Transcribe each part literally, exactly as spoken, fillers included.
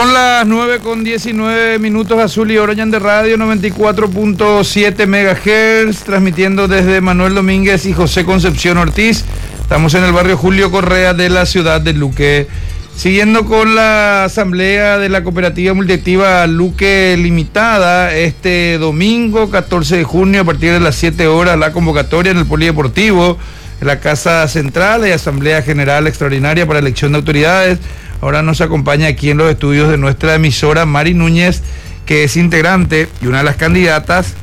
Son las nueve con diecinueve minutos, Azul y Oroyan de Radio noventa y cuatro punto siete megahertz, transmitiendo desde Manuel Domínguez y José Concepción Ortiz. Estamos en el barrio Julio Correa de la ciudad de Luque. Siguiendo con la asamblea de la cooperativa multiactiva Luque Limitada, este domingo catorce de junio a partir de las siete horas, la convocatoria en el Polideportivo, en la Casa Central, y Asamblea General Extraordinaria para Elección de Autoridades. Ahora nos acompaña aquí en los estudios de nuestra emisora Mari Núñez, que es integrante y una de las candidatas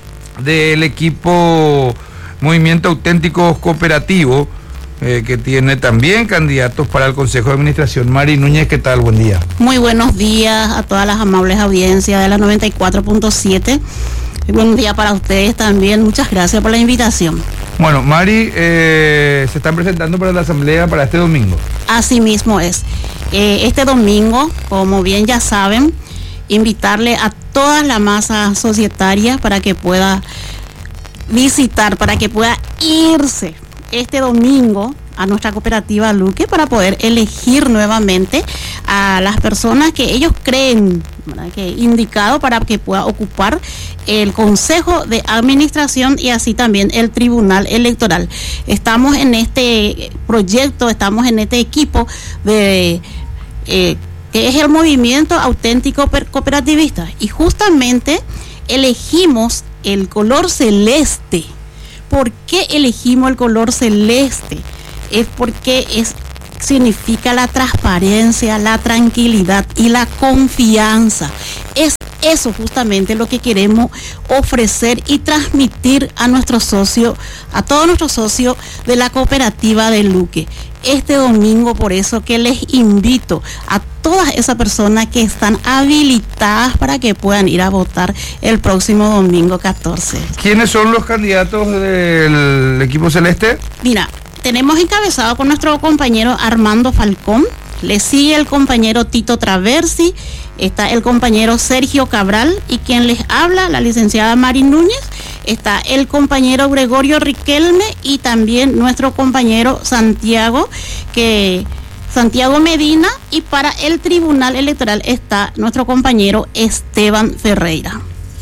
del equipo Movimiento Auténtico Cooperativo, eh, que tiene también candidatos para el Consejo de Administración. Mari Núñez, ¿qué tal? Buen día. Muy buenos días a todas las amables audiencias de la noventa y cuatro punto siete. Buen día para ustedes también. Muchas gracias por la invitación. Bueno, Mari, eh, se están presentando para la asamblea para este domingo. Así mismo es. Eh, este domingo, como bien ya saben, invitarle a toda la masa societaria para que pueda visitar, para que pueda irse este domingo a nuestra cooperativa Luque para poder elegir nuevamente a las personas que ellos creen, ¿verdad?, que indicado para que pueda ocupar el Consejo de Administración y así también el Tribunal Electoral. Estamos en este proyecto, estamos en este equipo de eh, que es el Movimiento Auténtico Cooperativista, y justamente elegimos el color celeste. ¿Por qué elegimos el color celeste? Es porque es, significa la transparencia, la tranquilidad y la confianza. Es eso justamente lo que queremos ofrecer y transmitir a nuestros socios, a todos nuestros socios de la cooperativa de Luque. Este domingo, por eso que les invito a todas esas personas que están habilitadas para que puedan ir a votar el próximo domingo catorce. ¿Quiénes son los candidatos del equipo celeste? Mira, tenemos encabezado con nuestro compañero Armando Falcón, le sigue el compañero Tito Traversi, está el compañero Sergio Cabral y quien les habla, la licenciada Mari Núñez, está el compañero Gregorio Riquelme y también nuestro compañero Santiago, que Santiago Medina, y para el Tribunal Electoral está nuestro compañero Esteban Ferreira.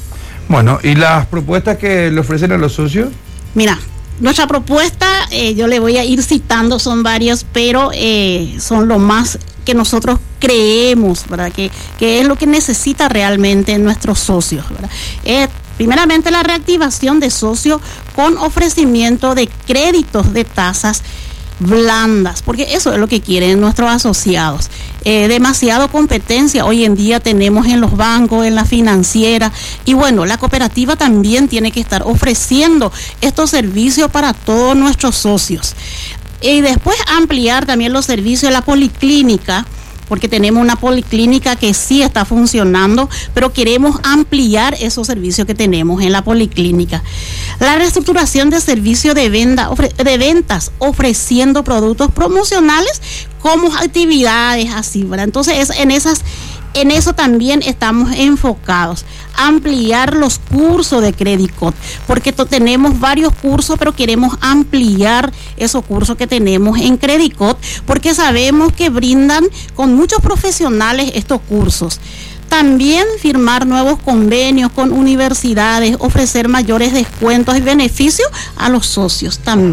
Bueno, ¿y las propuestas que le ofrecen a los socios? Mira, nuestra propuesta, eh, yo le voy a ir citando, son varios, pero eh, son lo más que nosotros creemos, ¿verdad? Que, que es lo que necesita realmente nuestros socios, ¿verdad? Eh, primeramente, la reactivación de socios con ofrecimiento de créditos de tasas blandas, porque eso es lo que quieren nuestros asociados. Eh, demasiado competencia hoy en día tenemos en los bancos, en la financiera, y bueno, la cooperativa también tiene que estar ofreciendo estos servicios para todos nuestros socios. Y después ampliar también los servicios de la policlínica, porque tenemos una policlínica que sí está funcionando, pero queremos ampliar esos servicios que tenemos en la policlínica. La reestructuración de servicios de, venta, de ventas, ofreciendo productos promocionales como actividades así, ¿verdad? Entonces, es, en esas... En eso también estamos enfocados, ampliar los cursos de Credicot, porque tenemos varios cursos, pero queremos ampliar esos cursos que tenemos en Credicot, porque sabemos que brindan con muchos profesionales estos cursos. También firmar nuevos convenios con universidades, ofrecer mayores descuentos y beneficios a los socios también.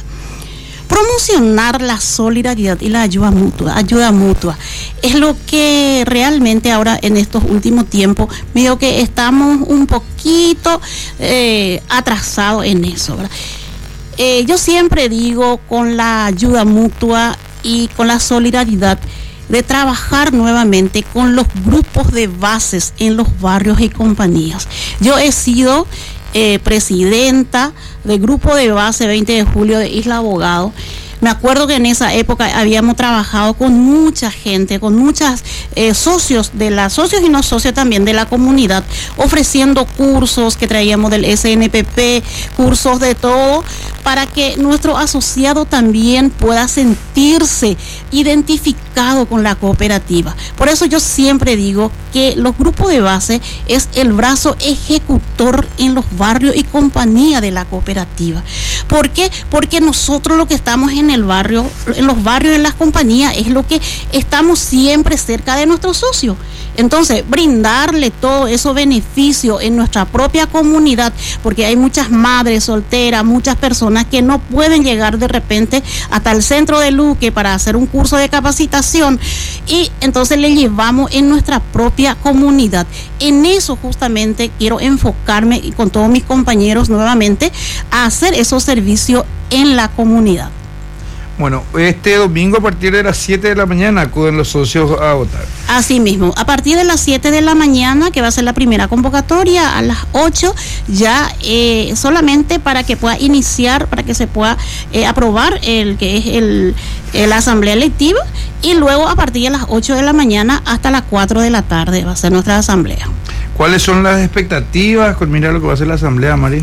Promocionar la solidaridad y la ayuda mutua, ayuda mutua. Es lo que realmente ahora en estos últimos tiempos, medio que estamos un poquito eh, atrasados en eso, ¿verdad? Eh, yo siempre digo, con la ayuda mutua y con la solidaridad, de trabajar nuevamente con los grupos de bases en los barrios y compañías. Yo he sido Eh, presidenta del grupo de base veinte de julio de Isla Abogado. Me acuerdo que en esa época habíamos trabajado con mucha gente, con muchos eh, socios de la, socios y no socios también de la comunidad, ofreciendo cursos que traíamos del S N P P, cursos de todo, para que nuestro asociado también pueda sentirse identificado con la cooperativa. Por eso yo siempre digo que los grupos de base es el brazo ejecutor en los barrios y compañía de la cooperativa, ¿Por qué? Porque nosotros lo que estamos en el barrio, en los barrios, en las compañías, es lo que estamos siempre cerca de nuestros socios. Entonces, brindarle todos esos beneficios en nuestra propia comunidad, porque hay muchas madres solteras, muchas personas que no pueden llegar de repente hasta el centro de Luque para hacer un curso de capacitación, y entonces le llevamos en nuestra propia comunidad. En eso justamente quiero enfocarme y con todos mis compañeros nuevamente a hacer esos servicios en la comunidad. Bueno, este domingo a partir de las siete de la mañana acuden los socios a votar. Así mismo, a partir de las siete de la mañana, que va a ser la primera convocatoria, a las ocho ya eh, solamente para que pueda iniciar, para que se pueda eh, aprobar el que es el, el asamblea electiva, y luego a partir de las ocho de la mañana hasta las cuatro de la tarde va a ser nuestra asamblea. ¿Cuáles son las expectativas con mirar lo que va a ser la asamblea, Mari?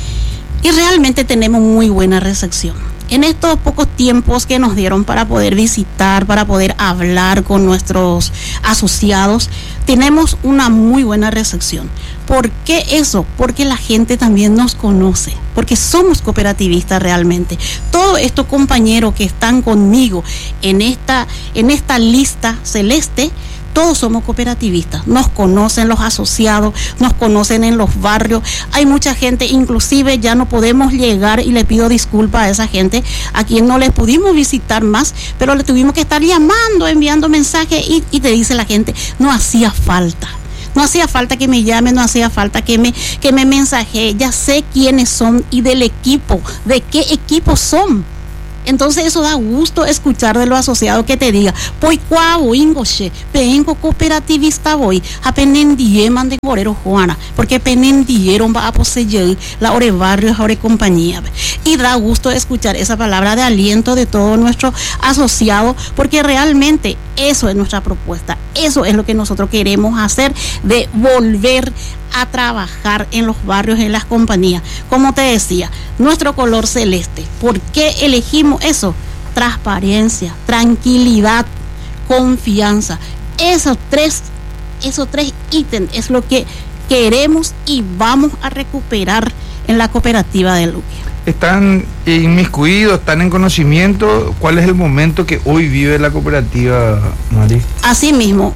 Y realmente tenemos muy buena recepción. En estos pocos tiempos que nos dieron para poder visitar, para poder hablar con nuestros asociados, tenemos una muy buena recepción. ¿Por qué eso? Porque la gente también nos conoce, porque somos cooperativistas realmente. Todos estos compañeros que están conmigo en esta, en esta lista celeste, todos somos cooperativistas, nos conocen los asociados, nos conocen en los barrios. Hay mucha gente, inclusive ya no podemos llegar, y le pido disculpas a esa gente a quien no les pudimos visitar más, pero le tuvimos que estar llamando, enviando mensajes, y, y te dice la gente, no hacía falta. No hacía falta que me llame, no hacía falta que me, que me mensaje, ya sé quiénes son y del equipo, de qué equipo son. Entonces eso da gusto escuchar de los asociados que te diga, poi cuavo ingoche, pengo cooperativista voy, a penendie mande morero Juana, porque penendieron va a poseer la ore barrio, la ore compañía. Y da gusto escuchar esa palabra de aliento de todos nuestros asociados, porque realmente eso es nuestra propuesta, eso es lo que nosotros queremos hacer, de volver a trabajar en los barrios, en las compañías. Como te decía, nuestro color celeste. ¿Por qué elegimos eso? Transparencia, tranquilidad, confianza. Esos tres, esos tres ítems es lo que queremos y vamos a recuperar en la cooperativa de Luque. ¿Están inmiscuidos, están en conocimiento? ¿Cuál es el momento que hoy vive la cooperativa, Mari? Así mismo.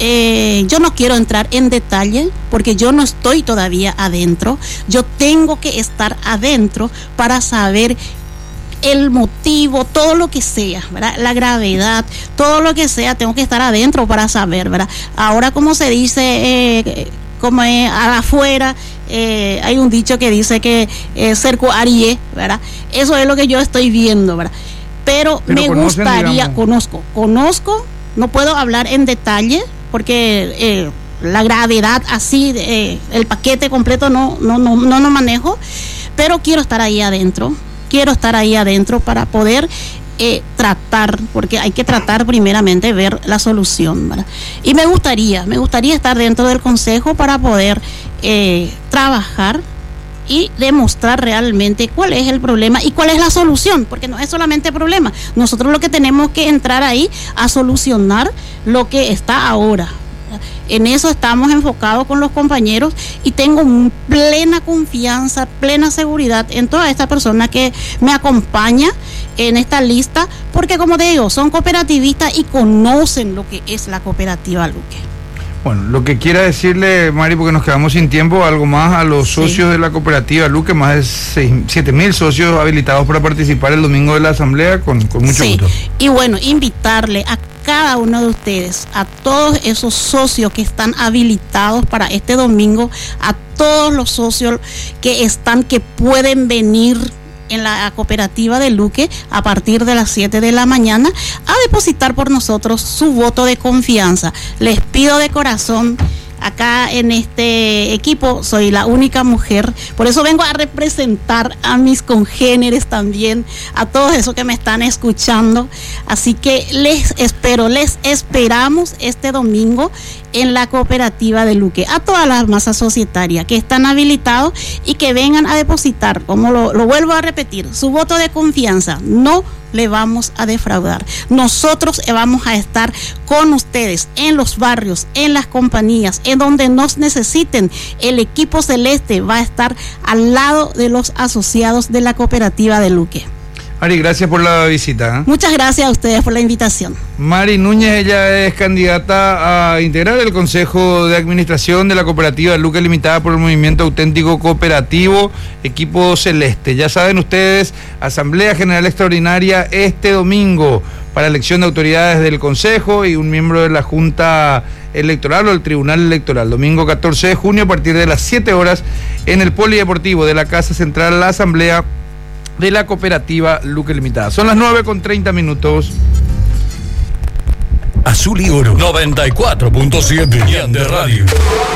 Eh, yo no quiero entrar en detalle porque yo no estoy todavía adentro. Yo tengo que estar adentro para saber el motivo, todo lo que sea, ¿verdad? La gravedad, todo lo que sea, tengo que estar adentro para saber, ¿verdad? Ahora, como se dice, eh, como es afuera, eh, hay un dicho que dice que eh, cerco arié, ¿verdad? Eso es lo que yo estoy viendo, ¿verdad? Pero, Pero me conocen, gustaría, digamos. conozco, conozco, no puedo hablar en detalle, porque eh, la gravedad así, eh, el paquete completo no, no, no, no lo manejo, pero quiero estar ahí adentro, quiero estar ahí adentro para poder eh, tratar, porque hay que tratar primeramente, ver la solución, ¿verdad? Y me gustaría, me gustaría estar dentro del consejo para poder eh, trabajar y demostrar realmente cuál es el problema y cuál es la solución, porque no es solamente problema, nosotros lo que tenemos que entrar ahí a solucionar lo que está ahora. En eso estamos enfocados con los compañeros y tengo plena confianza, plena seguridad en toda esta persona que me acompaña en esta lista, porque como te digo, son cooperativistas y conocen lo que es la cooperativa Luque. Bueno, lo que quiera decirle, Mari, porque nos quedamos sin tiempo, algo más a los sí. socios de la cooperativa Luque, más de siete mil socios habilitados para participar el domingo de la asamblea, con, con mucho sí. gusto. Y bueno, invitarle a cada uno de ustedes, a todos esos socios que están habilitados para este domingo, a todos los socios que están, que pueden venir en la cooperativa de Luque a partir de las siete de la mañana a depositar por nosotros su voto de confianza. Les pido de corazón, acá en este equipo soy la única mujer, por eso vengo a representar a mis congéneres también, a todos esos que me están escuchando, así que les espero, les esperamos este domingo en la cooperativa de Luque, a todas las masas societarias que están habilitados y que vengan a depositar, como lo, lo vuelvo a repetir, su voto de confianza, no le vamos a defraudar. Nosotros vamos a estar con ustedes en los barrios, en las compañías, en donde nos necesiten. El equipo celeste va a estar al lado de los asociados de la cooperativa de Luque. Mari, gracias por la visita. ¿eh? Muchas gracias a ustedes por la invitación. Mari Núñez, ella es candidata a integrar el Consejo de Administración de la Cooperativa Luque Limitada por el Movimiento Auténtico Cooperativo, equipo celeste. Ya saben ustedes, Asamblea General Extraordinaria este domingo para elección de autoridades del Consejo y un miembro de la Junta Electoral o el Tribunal Electoral. Domingo catorce de junio a partir de las siete horas en el Polideportivo de la Casa Central, la Asamblea de la Cooperativa Luque Limitada. Son las nueve con treinta minutos. Azul y Oro noventa y cuatro punto siete de radio.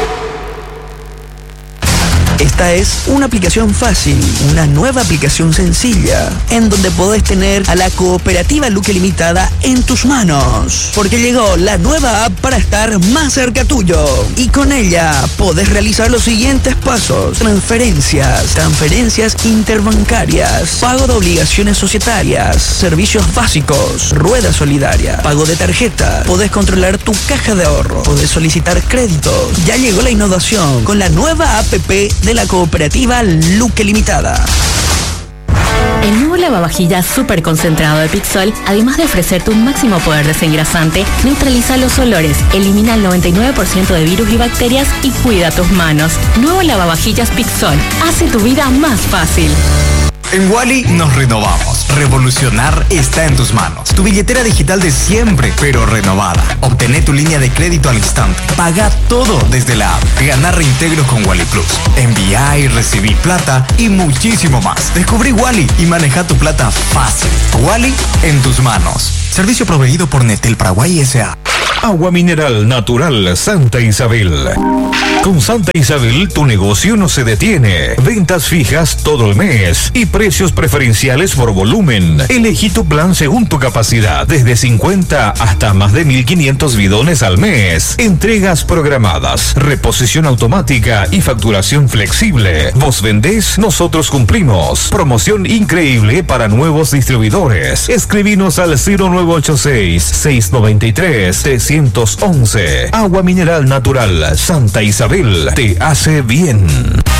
Esta es una aplicación fácil, una nueva aplicación sencilla, en donde podés tener a la Cooperativa Luque Limitada en tus manos. Porque llegó la nueva app para estar más cerca tuyo. Y con ella podés realizar los siguientes pasos: transferencias, transferencias interbancarias, pago de obligaciones societarias, servicios básicos, rueda solidaria, pago de tarjeta, podés controlar tu caja de ahorro, podés solicitar créditos. Ya llegó la innovación con la nueva app de la Cooperativa Luque Limitada. El nuevo lavavajillas súper concentrado de Pixol, además de ofrecerte un máximo poder desengrasante, neutraliza los olores, elimina el noventa y nueve por ciento de virus y bacterias y cuida tus manos. Nuevo lavavajillas Pixol, hace tu vida más fácil. En Wally nos renovamos. Revolucionar está en tus manos. Tu billetera digital de siempre, pero renovada. Obtené tu línea de crédito al instante. Paga todo desde la app. Ganar reintegros con Wally Plus. Enviar y recibir plata y muchísimo más. Descubrí Wally y maneja tu plata fácil. Wally en tus manos. Servicio proveído por Netel Paraguay S A Agua mineral natural Santa Isabel. Con Santa Isabel tu negocio no se detiene. Ventas fijas todo el mes y precios preferenciales por volumen. Elegí tu plan según tu capacidad, desde cincuenta hasta más de mil quinientos bidones al mes. Entregas programadas, reposición automática y facturación flexible. Vos vendés, nosotros cumplimos. Promoción increíble para nuevos distribuidores. Escribinos al cero nueve ocho seis, seis nueve tres, tres uno uno. Agua mineral natural Santa Isabel te hace bien.